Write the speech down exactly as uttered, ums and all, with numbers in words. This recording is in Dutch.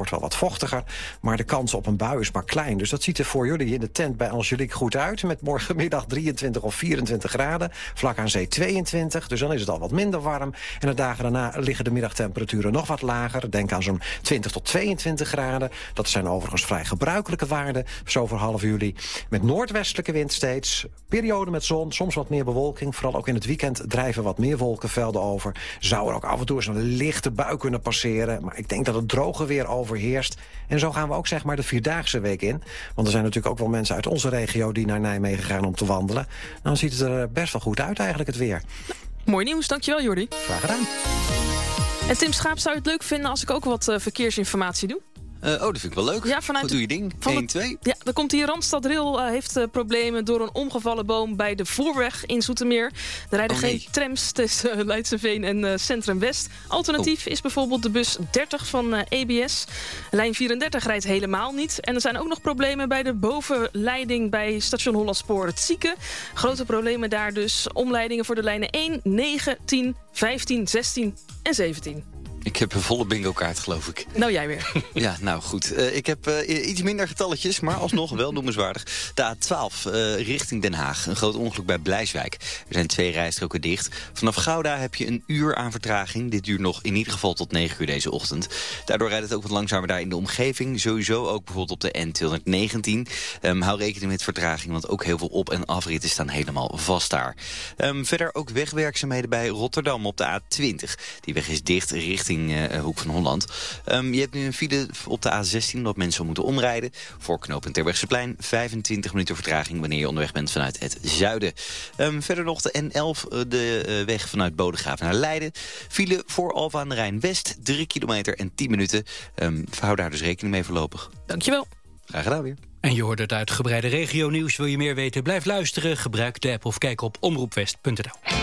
wordt wel wat vochtiger, maar de kans op een bui is maar klein. Dus dat ziet er voor jullie in de tent bij Angelique goed uit, met morgenmiddag drieëntwintig of vierentwintig graden. Vlak aan zee tweeëntwintig, dus dan is het al wat minder warm. En de dagen daarna liggen de middagtemperaturen nog wat lager. Denk aan zo'n twintig tot tweeëntwintig graden. Dat zijn overigens vrij gebruikelijke waarden, zo voor half juli. Met noordwestelijke wind steeds, periode met zon, soms wat meer bewolking. Vooral ook in het weekend drijven wat meer wolkenvelden over. Zou er ook af en toe eens een lichte bui kunnen passeren. Maar ik denk dat het droge weer overheerst. En zo gaan we ook zeg maar de vierdaagse week in. Want er zijn natuurlijk ook wel mensen uit onze regio die naar Nijmegen gaan om te wandelen. Dan ziet het er best wel goed uit eigenlijk, het weer. Mooi nieuws, dankjewel Jordi. Graag gedaan. En Tim Schaap, zou je het leuk vinden als ik ook wat uh, verkeersinformatie doe? Uh, oh, dat vind ik wel leuk. Ja, vanuit Wat doe je ding? één, twee? Ja, dan komt hier Randstad Rail. Uh, heeft uh, problemen door een omgevallen boom bij de Voorweg in Zoetermeer. Er rijden oh, nee. geen trams tussen uh, Leidseveen en uh, Centrum West. Alternatief oh. is bijvoorbeeld de bus dertig van uh, E B S. Lijn vierendertig rijdt helemaal niet. En er zijn ook nog problemen bij de bovenleiding bij station Hollandspoor het Zieken. Grote problemen daar dus. Omleidingen voor de lijnen één, negen, tien, vijftien, zestien en zeventien. Ik heb een volle bingo-kaart, geloof ik. Nou, jij weer. Ja, nou goed. Uh, ik heb uh, iets minder getalletjes, maar alsnog wel noemenswaardig. De A twaalf uh, richting Den Haag. Een groot ongeluk bij Blijswijk. Er zijn twee rijstroken dicht. Vanaf Gouda heb je een uur aan vertraging. Dit duurt nog in ieder geval tot negen uur deze ochtend. Daardoor rijdt het ook wat langzamer daar in de omgeving. Sowieso ook bijvoorbeeld op de N tweehonderdnegentien. Um, hou rekening met vertraging, want ook heel veel op- en afritten staan helemaal vast daar. Um, verder ook wegwerkzaamheden bij Rotterdam op de A twintig. Die weg is dicht richting Uh, Hoek van Holland. Um, je hebt nu een file op de A zestien omdat mensen moeten omrijden. Voor knooppunt Terbrechtseplein vijfentwintig minuten vertraging wanneer je onderweg bent vanuit het zuiden. Um, verder nog de N elf, de uh, weg vanuit Bodegraven naar Leiden. File voor Alphen aan de Rijn West, drie kilometer en tien minuten. Um, hou daar dus rekening mee voorlopig. Dankjewel. Graag gedaan weer. En je hoort het uitgebreide regionieuws. Wil je meer weten? Blijf luisteren, gebruik de app of kijk op omroepwest punt n l.